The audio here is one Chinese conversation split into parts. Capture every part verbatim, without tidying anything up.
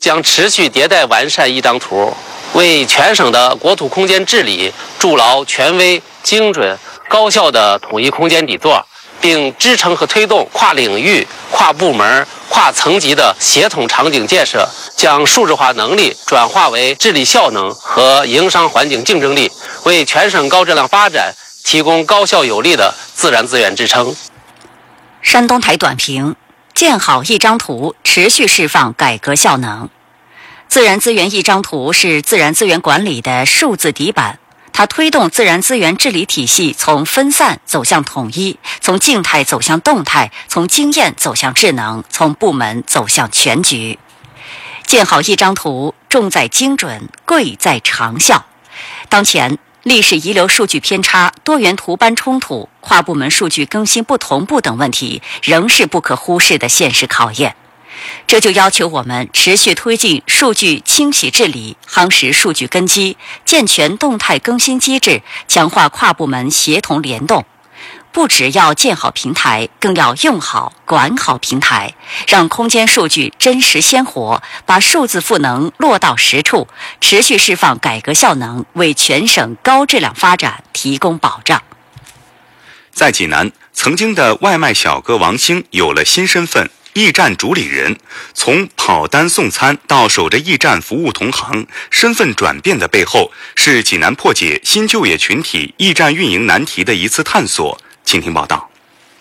将持续迭代完善一张图，为全省的国土空间治理筑牢权威、精准、高效的统一空间底座，并支撑和推动跨领域、跨部门、跨层级的协同场景建设，将数字化能力转化为治理效能和营商环境竞争力，为全省高质量发展提供高效有力的自然资源支撑。 山东台短评：建好一张图，持续释放改革效能。自然资源一张图是自然资源管理的数字底板，它推动自然资源治理体系从分散走向统一，从静态走向动态，从经验走向智能，从部门走向全局。建好一张图，重在精准，贵在长效。当前历史遗留数据偏差、多元图班冲突、跨部门数据更新不同步等问题，仍是不可忽视的现实考验。这就要求我们持续推进数据清洗治理，夯实数据根基，健全动态更新机制，强化跨部门协同联动。不只要建好平台，更要用好、管好平台，让空间数据真实鲜活，把数字赋能落到实处，持续释放改革效能，为全省高质量发展提供保障。 在济南，曾经的外卖小哥王兴有了新身份——驿站主理人。从跑单送餐到守着驿站服务同行，身份转变的背后，是济南破解新就业群体驿站运营难题的一次探索。请听报道。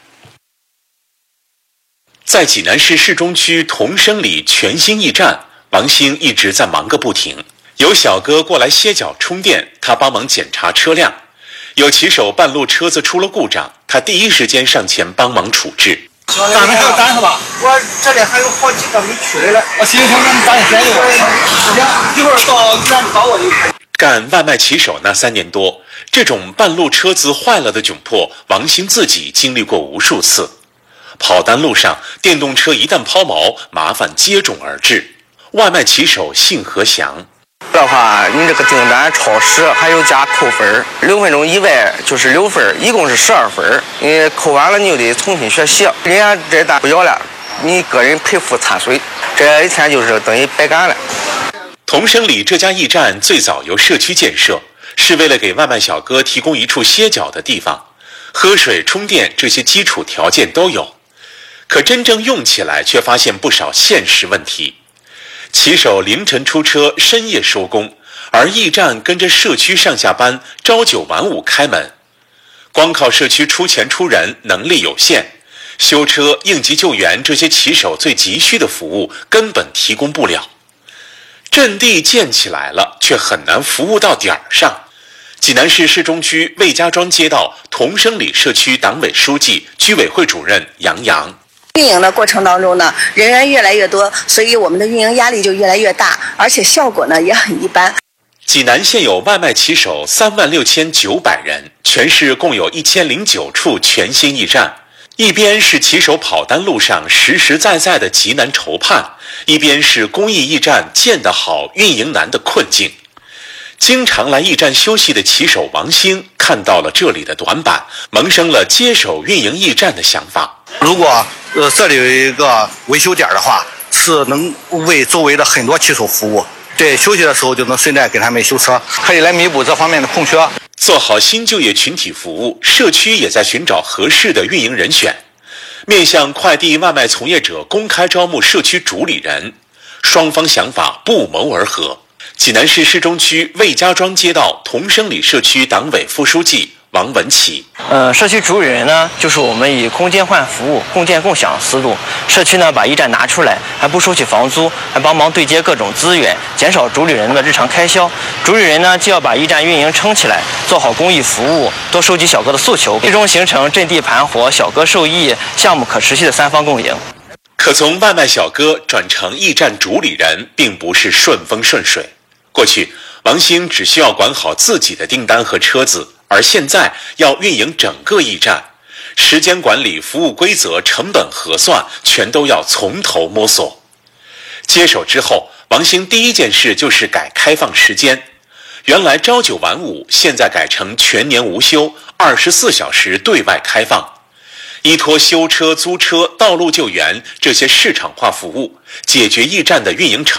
在济南市市中区同生里全新驿站，王兴一直在忙个不停。有小哥过来歇脚充电，他帮忙检查车辆；有骑手半路车子出了故障，他第一时间上前帮忙处置。 咱们还有单是吧？我这里还有好几个没取来了。我行行，那你赶紧先用。行，一会儿到驿站找我就可以。 干外卖骑手那三年多，这种半路车子坏了的窘迫，王兴自己经历过无数次。跑单路上，电动车一旦抛锚，麻烦接踵而至。外卖骑手姓何祥。 的话，你这个订单超时还有加扣分，六分钟以外就是六分，一共是十二分。你扣完了，你就得重新学习。人家这单不要了，你个人赔付掺水，这一天就是等于白干了。 同生里这家驿站最早由社区建设，是为了给外卖小哥提供一处歇脚的地方，喝水、充电这些基础条件都有。可真正用起来，却发现不少现实问题。骑手凌晨出车，深夜收工，而驿站跟着社区上下班，朝九晚五开门。光靠社区出钱出人，能力有限，修车、应急救援这些骑手最急需的服务根本提供不了。阵地建起来了，却很难服务到点儿上。济南市市中区魏家庄街道同生里社区党委书记、居委会主任杨洋。 运营的过程当中呢，人员越来越多，所以我们的运营压力就越来越大，而且效果呢也很一般。 济南现有外卖骑手三万六千九百人，全市共有一千零九处全新驿站。一边是骑手跑单路上实实在在的急难愁盼，一边是公益驿站建得好运营难的困境。经常来驿站休息的骑手王兴看到了这里的短板，萌生了接手运营驿站的想法。 如果呃这里有一个维修点的话，是能为周围的很多骑手服务，对休息的时候就能顺带给他们修车，可以来弥补这方面的空缺。 做好新就业群体服务，社区也在寻找合适的运营人选。面向快递外卖从业者公开招募社区主理人，双方想法不谋而合。济南市市中区魏家庄街道同生里社区党委副书记王文启。 呃，社区主理人呢，就是我们以空间换服务、共建共享思路，社区呢把驿站拿出来，还不收取房租，还帮忙对接各种资源，减少主理人的日常开销。主理人呢，既要把驿站运营撑起来，做好公益服务，多收集小哥的诉求，最终形成阵地盘活、小哥受益、项目可持续的三方共赢。 可从外卖小哥转成驿站主理人，并不是顺风顺水。过去，王兴只需要管好自己的订单和车子，而现在要运营整个驿站，时间管理、服务规则、成本核算，全都要从头摸索。接手之后，王兴第一件事就是改开放时间，原来朝九晚五，现在改成全年无休，二十四小时对外开放。依托修车、租车、道路救援这些市场化服务，解决驿站的运营成